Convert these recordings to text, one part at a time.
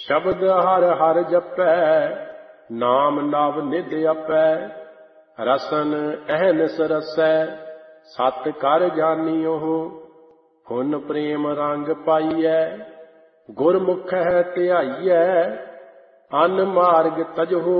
ਸ਼ਬਦ ਹਰ ਹਰ ਜਪੈ, ਨਾਮ ਨਵ ਨਿਧ ਆਪੈ। ਰਸਨ ਅਹਨਿਸ ਰਸੈ, ਸਤ ਕਰ ਜਾਣਿਓ। ਹੁਨ ਪ੍ਰੇਮ ਰੰਗ ਪਾਈਐ, ਗੁਰਮੁਖ ਹੈ ਧਿਆਈਐ। ਅਨ ਮਾਰਗ ਤਜਹੁ,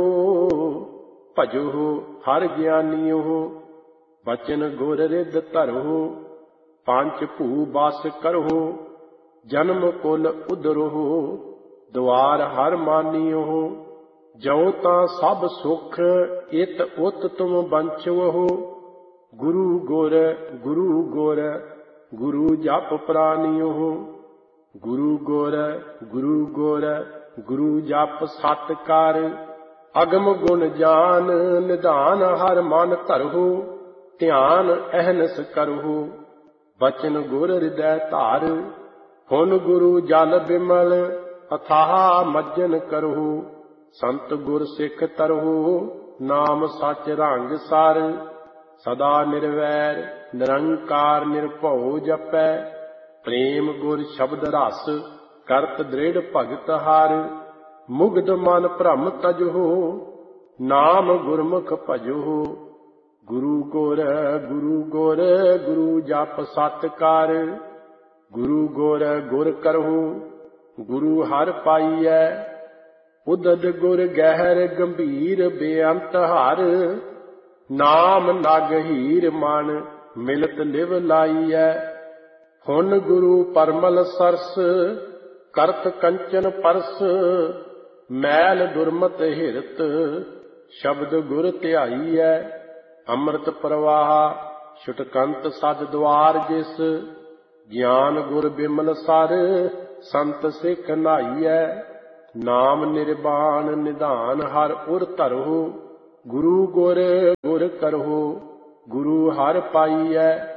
ਭਜਹੁ ਹਰ ਗਿਆਨੀਓ। ਬਚਨ ਗੁਰ ਰਿਦ ਧਰਹੁ, ਪੰਚ ਭੂ ਬਸ ਕਰਹੁ। ਜਨਮ ਕੁਲ ਉਧਰਹੁ, ਦੁਆਰ ਹਰ ਮਾਨਿਓ। ਜਉ ਤਾਂ ਸਭ ਸੁਖ, ਇਤ ਉਤ ਤੁਮ ਬੰਚਵਹੁ। ਗੁਰੂ ਗੁਰ ਗੁਰੂ ਗੁਰ, ਗੁਰੂ ਜਪ ਪ੍ਰਾਨਿਓ। ਗੁਰੂ ਗੁਰ ਗੁਰੂ ਗੁਰ, ਗੁਰੂ ਜਪ ਸਤ ਕਰ। ਅਗਮ ਗੁਣ ਜਾਨ, ਨਿਧਾਨ ਹਰ ਮਨ ਧਰਹੁ। ਧਿਆਨ ਅਹਨਿਸ ਕਰਹੁ, ਬਚਨ ਗੁਰ ਹਿਰਦੈ ਧਾਰ। ਹੁਨ ਗੁਰੂ ਜਲ ਬਿਮਲ, ਅਥਾਹ ਮੱਜਨ ਕਰਹੁ। ਸੰਤ ਗੁਰ ਸਿੱਖ ਤਰਹੁ, ਨਾਮ ਸਚ ਰੰਗ ਸਰ। ਸਦਾ ਨਿਰਵੈਰ ਨਿਰੰਕਾਰ ਨਿਰਭਉ ਜਪੈ। ਪ੍ਰੇਮ ਗੁਰ ਸ਼ਬਦ ਰਸ, ਕਰਤ ਦ੍ਰਿੜ ਭਗਤ ਹਰ। ਮੁਗਧ ਮਨ ਭ੍ਰਮ ਤਜਹੁ, ਨਾਮ ਗੁਰਮੁਖ ਭਜਹੁ। ਗੁਰੂ ਗੁਰ ਗੁਰੂ ਗੁਰ, ਗੁਰੂ ਜਪ ਸਤ ਕਰ। ਗੁਰੂ ਗੁਰ ਗੁਰ ਕਰਹੁ, ਗੁਰੂ ਹਰਿ ਪਾਈਐ। ਉਦਦ ਗੁਰ ਗਹਿਰ ਗੰਭੀਰ, ਬੇਅੰਤ ਹਰ। ਨਾਮ ਨਗ ਹੀਰ ਮਨ, ਮਿਲਤ ਲਿਵ ਲਾਈਐ। ਹੁਨ ਗੁਰੂ ਪਰਮਲ ਸਰਸ, ਕਰਤ ਕੰਚਨ ਪਰਸ। ਮੈਲ ਦੁਰਮਤ ਹਿਰਤ, ਸ਼ਬਦ ਗੁਰ ਧਿਆਈਐ। ਅੰਮ੍ਰਿਤ ਪ੍ਰਵਾਹ ਛੁਟਕੰਤ ਸਦ ਦੁਆਰ ਜਿਸ। ਗਿਆਨ ਗੁਰ ਬਿਮਲ ਸਰ, ਸੰਤ ਸਿੱਖ ਨਾਈਐ। ਨਾਮ ਨਿਰਵਾਣ ਨਿਧਾਨ ਹਰ ਉਰ ਧਰਹੁ। ਗੁਰੂ ਗੁਰ ਗੁਰ ਕਰਹੁ, ਗੁਰੂ ਹਰਿ ਪਾਈਐ।